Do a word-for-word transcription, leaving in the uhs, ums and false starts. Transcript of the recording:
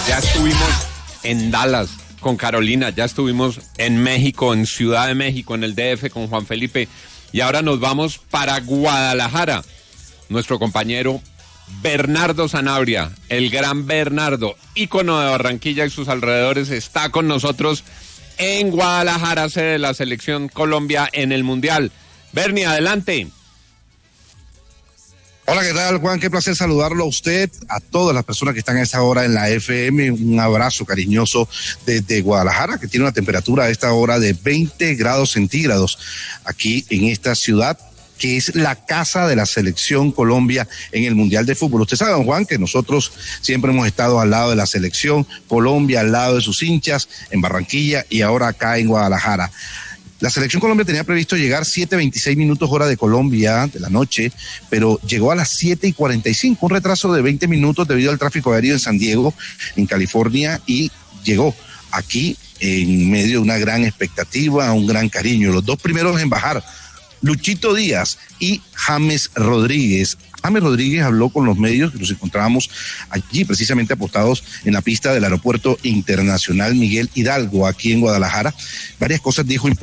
Ya estuvimos en Dallas con Carolina, ya estuvimos en México, en Ciudad de México, en el D F con Juan Felipe, y ahora nos vamos para Guadalajara. Nuestro compañero Bernardo Sanabria, el gran Bernardo, ícono de Barranquilla y sus alrededores, está con nosotros en Guadalajara, sede de la Selección Colombia en el Mundial. Bernie, adelante. Hola, ¿qué tal, Juan? Qué placer saludarlo a usted, a todas las personas que están a esta hora en la F M. Un abrazo cariñoso desde Guadalajara, que tiene una temperatura a esta hora de veinte grados centígrados aquí en esta ciudad, que es la casa de la Selección Colombia en el Mundial de Fútbol. Usted sabe, don Juan, que nosotros siempre hemos estado al lado de la Selección Colombia, al lado de sus hinchas, en Barranquilla y ahora acá en Guadalajara. La Selección Colombia tenía previsto llegar siete veintiséis minutos hora de Colombia de la noche, pero llegó a las siete y cuarenta y cinco, un retraso de veinte minutos debido al tráfico aéreo en San Diego, en California, y llegó aquí en medio de una gran expectativa, un gran cariño. Los dos primeros en bajar, Luchito Díaz y James Rodríguez. James Rodríguez habló con los medios, que nos encontrábamos allí precisamente apostados en la pista del Aeropuerto Internacional Miguel Hidalgo, aquí en Guadalajara. Varias cosas dijo importantes.